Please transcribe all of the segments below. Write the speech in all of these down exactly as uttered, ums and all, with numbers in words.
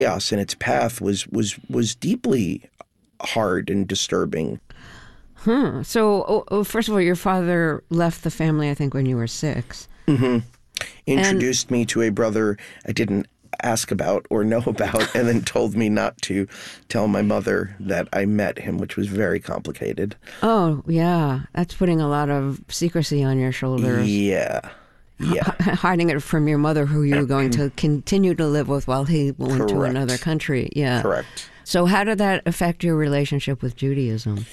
chaos in its path was was was deeply hard and disturbing. Hmm. So, oh, oh, first of all, your father left the family, I think, when you were six. Mm-hmm. Introduced and, me to a brother I didn't ask about or know about, and then told me not to tell my mother that I met him, which was very complicated. Oh, yeah. That's putting a lot of secrecy on your shoulders. Yeah. Yeah. H- hiding it from your mother, who you were going to continue to live with while he went Correct. to another country. Yeah. Correct. So how did that affect your relationship with Judaism?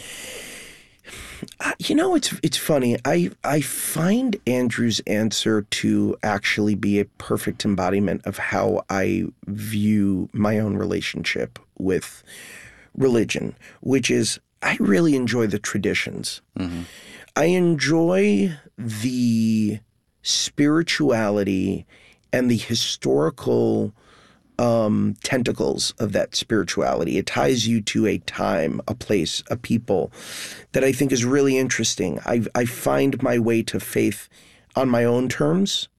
Uh, you know, it's it's funny. I I find Andrew's answer to actually be a perfect embodiment of how I view my own relationship with religion, which is I really enjoy the traditions. Mm-hmm. I enjoy the spirituality and the historical um, tentacles of that spirituality. It ties you to a time, a place, a people that I think is really interesting. I, I find my way to faith on my own terms,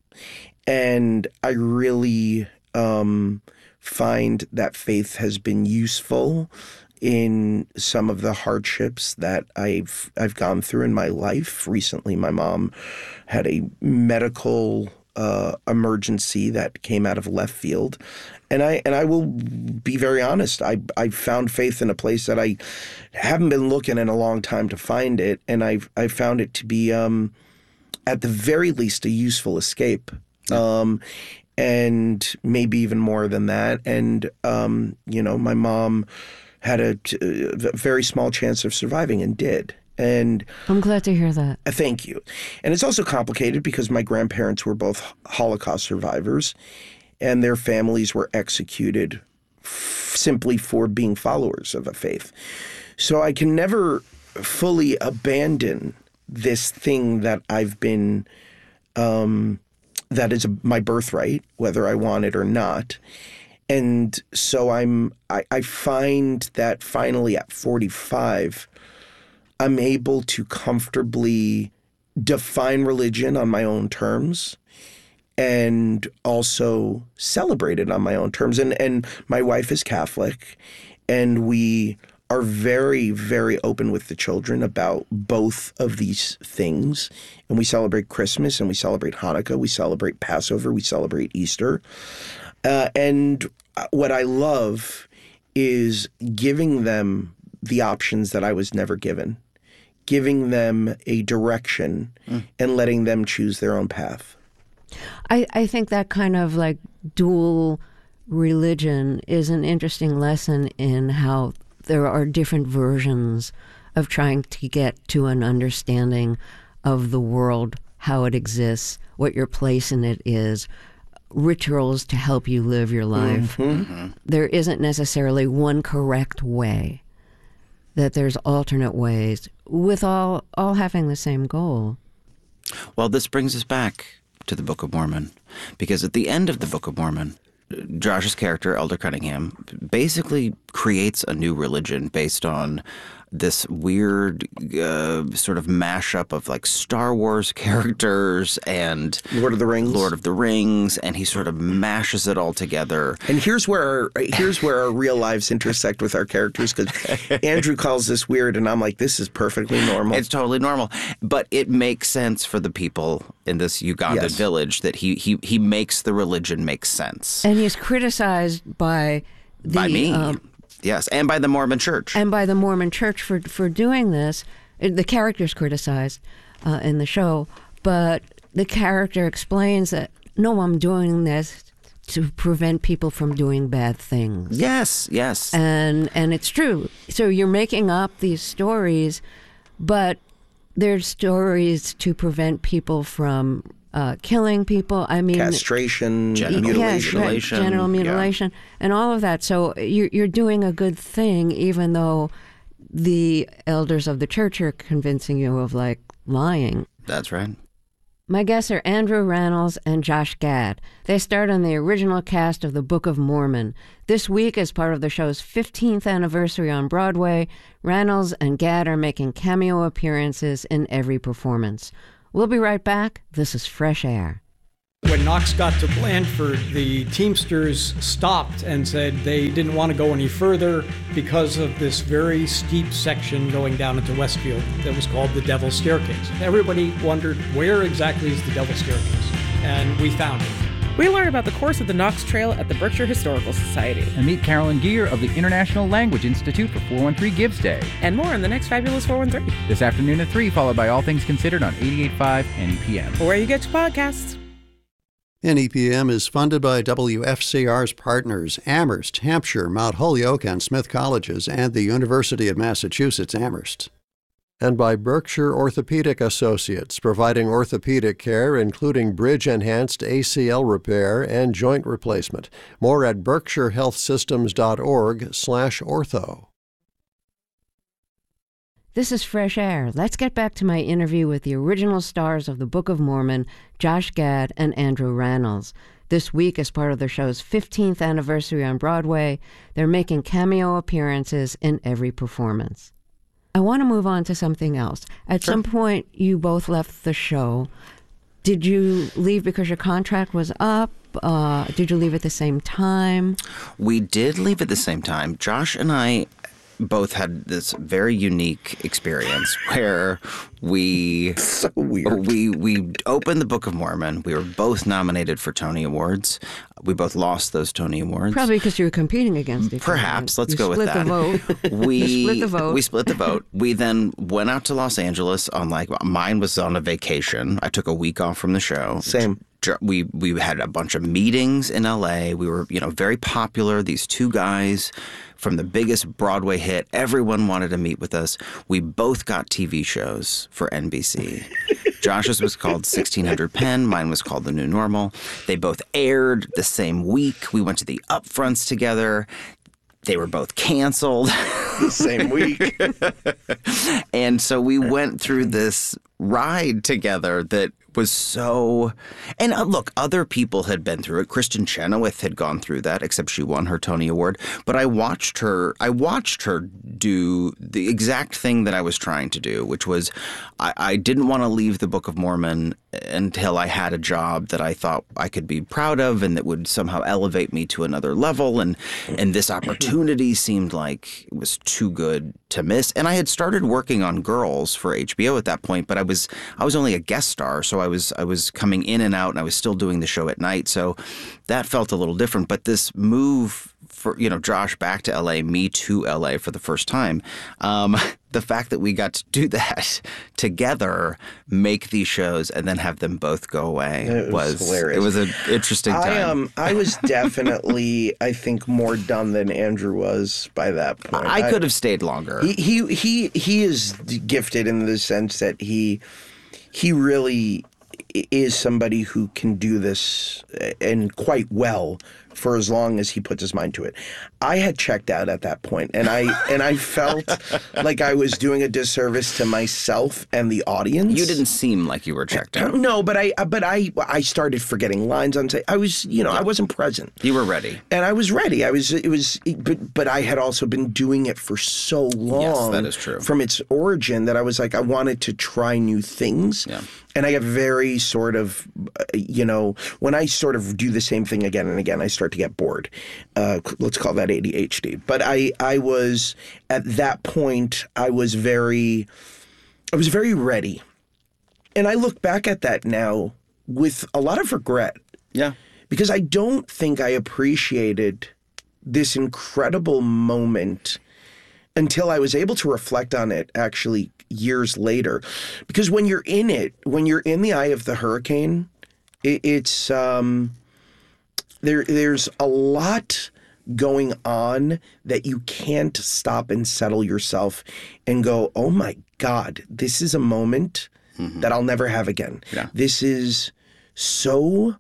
and I really um, find that faith has been useful in some of the hardships that I've I've gone through in my life. Recently, my mom had a medical uh, emergency that came out of left field, and I and I will be very honest. I I found faith in a place that I haven't been looking in a long time to find it, and I've I found it to be um, at the very least a useful escape. Yeah. Um, and maybe even more than that. And um, you know, my mom had a, a very small chance of surviving and did. And I'm glad to hear that. Uh, thank you. And it's also complicated because my grandparents were both Holocaust survivors, and their families were executed f- simply for being followers of a faith. So I can never fully abandon this thing that I've been, um, that is a, my birthright, whether I want it or not. And so I'm, I, I find that finally at forty-five, I'm able to comfortably define religion on my own terms and also celebrate it on my own terms. And, and my wife is Catholic, and we are very, very open with the children about both of these things. And we celebrate Christmas, and we celebrate Hanukkah, we celebrate Passover, we celebrate Easter. Uh, and what I love is giving them the options that I was never given, giving them a direction mm. and letting them choose their own path. I, I think that kind of like dual religion is an interesting lesson in how there are different versions of trying to get to an understanding of the world, how it exists, what your place in it is, rituals to help you live your life. Mm-hmm. There isn't necessarily one correct way, that there's alternate ways with all all having the same goal. Well, this brings us back to the Book of Mormon, because at the end of the Book of Mormon, Josh's character, Elder Cunningham, basically creates a new religion based on this weird uh, sort of mashup of like Star Wars characters and Lord of the Rings. Lord of the Rings, and he sort of mashes it all together. And here's where our, here's where our real lives intersect with our characters, because Andrew calls this weird, and I'm like, this is perfectly normal. It's totally normal, but it makes sense for the people in this Ugandan yes. village that he he he makes the religion make sense. And he's criticized by the, by me. Um, Yes, and by the Mormon Church. And by the Mormon Church for for doing this. The character's criticized uh, in the show, but the character explains that, no, I'm doing this to prevent people from doing bad things. Yes, yes. And and it's true. So you're making up these stories, but they're stories to prevent people from Uh, killing people. I mean, castration, genital mutilation, yes, right, genital mutilation, yeah. and all of that. So you're you're doing a good thing, even though the elders of the church are convincing you of like lying. That's right. My guests are Andrew Rannells and Josh Gad. They starred on the original cast of the Book of Mormon. This week, as part of the show's fifteenth anniversary on Broadway, Rannells and Gad are making cameo appearances in every performance. We'll be right back. This is Fresh Air. When Knox got to Blandford, the Teamsters stopped and said they didn't want to go any further because of this very steep section going down into Westfield that was called the Devil's Staircase. Everybody wondered, where exactly is the Devil's Staircase? And we found it. We learn about the course of the Knox Trail at the Berkshire Historical Society. And meet Carolyn Geer of the International Language Institute for four one three Gives Day. And more in the next Fabulous four one three. This afternoon at three, followed by All Things Considered on eighty-eight point five N E P M. Or where you get your podcasts. N E P M is funded by W F C R's partners, Amherst, Hampshire, Mount Holyoke, and Smith Colleges, and the University of Massachusetts Amherst. And by Berkshire Orthopedic Associates, providing orthopedic care, including bridge-enhanced A C L repair and joint replacement. More at berkshirehealthsystems.org slash ortho. This is Fresh Air. Let's get back to my interview with the original stars of the Book of Mormon, Josh Gad and Andrew Rannells. This week, as part of the show's fifteenth anniversary on Broadway, they're making cameo appearances in every performance. I want to move on to something else. At sure. some point, you both left the show. Did you leave because your contract was up? Uh, did you leave at the same time? We did leave at the same time. Josh and I both had this very unique experience where we so weird. we we opened the Book of Mormon. We were both nominated for Tony Awards. We both lost those Tony Awards. Probably because you were competing against each other. Perhaps. Let's you go with that. Split the vote. We you split the vote. We split the vote. We then went out to Los Angeles on like mine was on a vacation. I took a week off from the show. Same. We we had a bunch of meetings in L A. We were, you know, very popular. These two guys from the biggest Broadway hit. Everyone wanted to meet with us. We both got T V shows for N B C. Josh's was called sixteen hundred Penn. Mine was called The New Normal. They both aired the same week. We went to the upfronts together. They were both canceled. The same week. And so we went through this ride together that was so... And uh, look, other people had been through it. Kristen Chenoweth had gone through that, except she won her Tony Award. But I watched her I watched her do the exact thing that I was trying to do, which was I, I didn't want to leave the Book of Mormon until I had a job that I thought I could be proud of and that would somehow elevate me to another level. And, and this opportunity seemed like it was too good to miss. And I had started working on Girls for H B O at that point, but I was I was only a guest star, so I was I was coming in and out, and I was still doing the show at night. So that felt a little different. But this move for, you know, Josh back to L A, me to L A for the first time, um, the fact that we got to do that together, make these shows, and then have them both go away it was, was hilarious. It was an interesting time. I, um, I was definitely, I think, more done than Andrew was by that point. I, I could have stayed longer. He, he he he is gifted in the sense that he he really is somebody who can do this and quite well for as long as he puts his mind to it. I had checked out at that point, and I and I felt like I was doing a disservice to myself and the audience. You didn't seem like you were checked out. No, but I but I I started forgetting lines on stage. I was, you know, I wasn't present. You were ready. And I was ready. I was it was but but I had also been doing it for so long. Yes, that is true. From its origin that I was like I wanted to try new things. Yeah. And I get very sort of, you know, when I sort of do the same thing again and again, I start to get bored. Uh, let's call that A D H D. But I, I was, at that point, I was very, I was very ready. And I look back at that now with a lot of regret. Yeah. Because I don't think I appreciated this incredible moment until I was able to reflect on it actually years later. Because when you're in it, when you're in the eye of the hurricane, it, it's um, there. There's a lot going on that you can't stop and settle yourself and go, oh my God, this is a moment mm-hmm. that I'll never have again. Yeah. This is so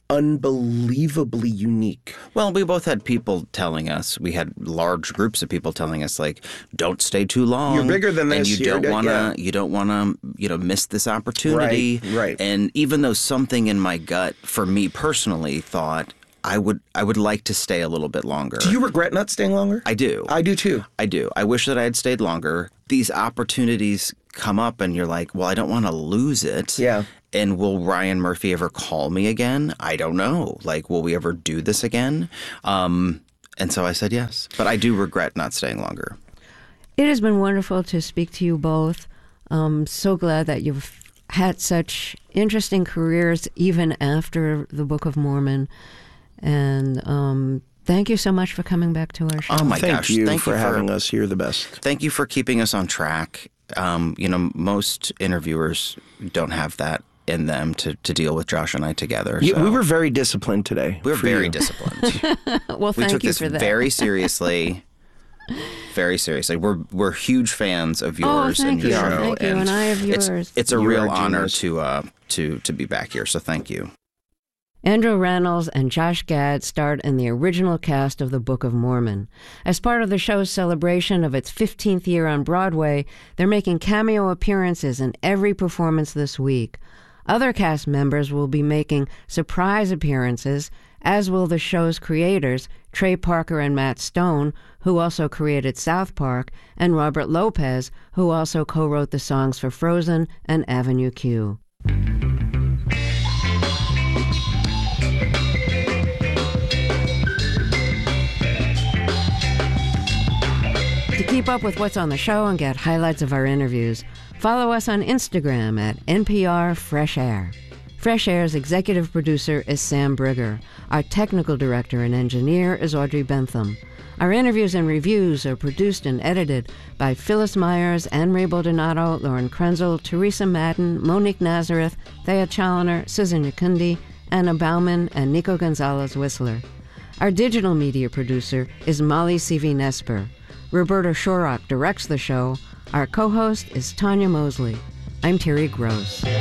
unbelievably unique. Well, we both had people telling us, we had large groups of people telling us, like, don't stay too long. You're bigger than this. And you You're don't want to, yeah. you don't want to, you know, miss this opportunity. Right, right. And even though something in my gut, for me personally, thought I would, I would like to stay a little bit longer. Do you regret not staying longer? I do. I do too. I do. I wish that I had stayed longer. These opportunities come up and you're like, well, I don't want to lose it. Yeah. And will Ryan Murphy ever call me again? I don't know. Like, will we ever do this again? Um, and so I said yes. But I do regret not staying longer. It has been wonderful to speak to you both. I'm so glad that you've had such interesting careers even after the Book of Mormon. And um, thank you so much for coming back to our show. Oh, my thank gosh. You thank for you for having us. You're the best. Thank you for keeping us on track. Um, you know, most interviewers don't have that in them to, to deal with Josh and I together. Yeah, so. we were very disciplined today. We were very you. disciplined. Well, we thank took you this for that. very seriously. Very seriously. We're we're huge fans of yours oh, and your you. show. Thank you, and I of yours. It's, it's a You're real a honor genius. to uh to to be back here. So thank you. Andrew Rannells and Josh Gad starred in the original cast of The Book of Mormon. As part of the show's celebration of its fifteenth year on Broadway, they're making cameo appearances in every performance this week. Other cast members will be making surprise appearances, as will the show's creators, Trey Parker and Matt Stone, who also created South Park, and Robert Lopez, who also co-wrote the songs for Frozen and Avenue Q. To keep up with what's on the show and get highlights of our interviews, follow us on Instagram at N P R Fresh Air. Fresh Air's executive producer is Sam Brigger. Our technical director and engineer is Audrey Bentham. Our interviews and reviews are produced and edited by Phyllis Myers, Anne-Marie Baldonado, Lauren Krenzel, Teresa Madden, Monique Nazareth, Thea Challoner, Susan Yakundi, Anna Bauman, and Nico Gonzalez-Whistler. Our digital media producer is Molly C V Nesper. Roberta Shorrock directs the show. Our co-host is Tanya Mosley. I'm Terry Gross.